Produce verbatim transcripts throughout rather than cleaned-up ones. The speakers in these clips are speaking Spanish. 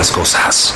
las cosas.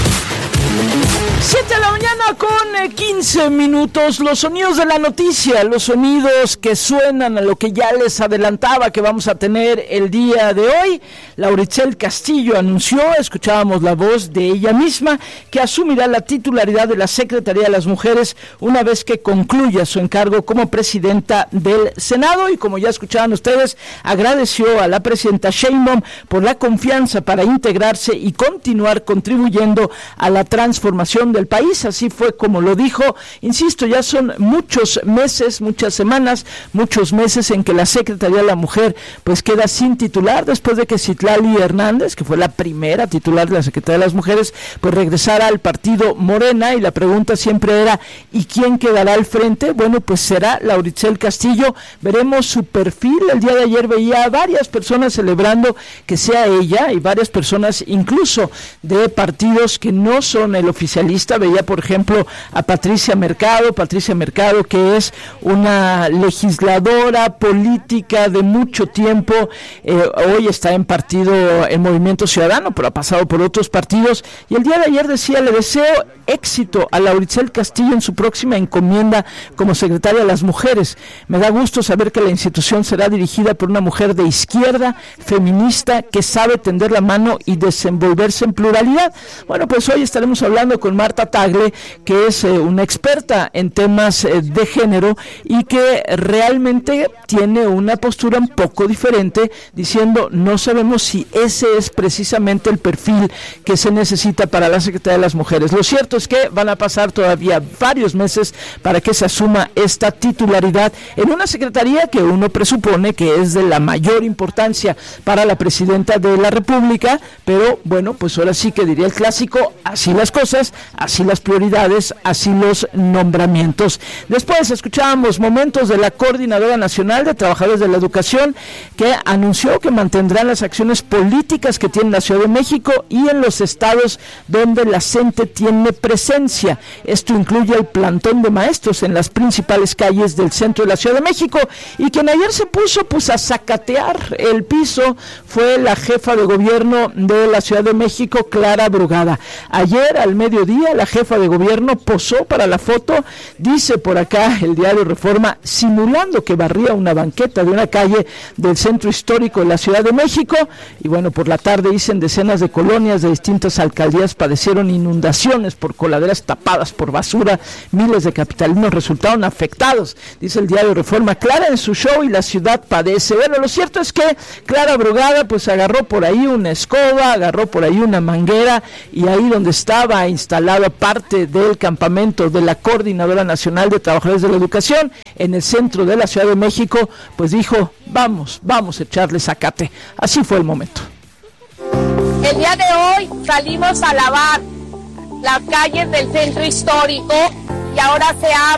siete de la mañana con quince minutos, los sonidos de la noticia, los sonidos que suenan a lo que ya les adelantaba que vamos a tener el día de hoy. Lauricel Castillo anunció, escuchábamos la voz de ella misma, que asumirá la titularidad de la Secretaría de las Mujeres una vez que concluya su encargo como presidenta del Senado, y como ya escuchaban ustedes, agradeció a la presidenta Sheinbaum por la confianza para integrarse y continuar contribuyendo a la transformación del país. Así fue como lo dijo. Insisto, ya son muchos meses, muchas semanas, muchos meses en que la Secretaría de la Mujer pues queda sin titular, después de que Citlali Hernández, que fue la primera titular de la Secretaría de las Mujeres, pues regresara al partido Morena, y la pregunta siempre era, ¿y quién quedará al frente? Bueno, pues será Lauricel Castillo. Veremos su perfil. El día de ayer veía a varias personas celebrando que sea ella, y varias personas incluso de partidos que no son el oficialista. Veía, por ejemplo, a Patricia Mercado, Patricia Mercado, que es una legisladora política de mucho tiempo, eh, hoy está en partido, en Movimiento Ciudadano, pero ha pasado por otros partidos, y el día de ayer decía, le deseo éxito a Lauricel Castillo en su próxima encomienda como secretaria de las Mujeres. Me da gusto saber que la institución será dirigida por una mujer de izquierda, feminista, que sabe tender la mano y desenvolverse en pluralidad. Bueno, pues hoy estaremos hablando con Marta Tagle, que es eh, una experta en temas eh, de género, y que realmente tiene una postura un poco diferente, diciendo, no sabemos si ese es precisamente el perfil que se necesita para la Secretaría de las Mujeres. Lo cierto es que van a pasar todavía varios meses para que se asuma esta titularidad en una secretaría que uno presupone que es de la mayor importancia para la presidenta de la República, pero bueno, pues ahora sí que diría el clásico, así las cosas, así las prioridades, así los nombramientos. Después escuchábamos momentos de la Coordinadora Nacional de Trabajadores de la Educación, que anunció que mantendrán las acciones políticas que tiene la Ciudad de México y en los estados donde la CENTE tiene presencia. Esto incluye el plantón de maestros en las principales calles del centro de la Ciudad de México, y quien ayer se puso pues a zacatear el piso fue la jefa de gobierno de la Ciudad de México, Clara Brugada. Ayer al mediodía la jefa de gobierno posó para la foto, dice por acá el diario Reforma, simulando que barría una banqueta de una calle del centro histórico de la Ciudad de México. Y bueno, por la tarde, dicen, decenas de colonias de distintas alcaldías padecieron inundaciones por coladeras tapadas por basura. Miles de capitalinos resultaron afectados, dice el diario Reforma. Clara en su show y la ciudad padece. Bueno, lo cierto es que Clara Brugada pues agarró por ahí una escoba, agarró por ahí una manguera, y ahí donde estaba instalada parte del campamento de la Coordinadora Nacional de Trabajadores de la Educación en el centro de la Ciudad de México, pues dijo, vamos, vamos a echarle zacate. Así fue el momento. El día de hoy salimos a lavar las calles del centro histórico, y ahora se abre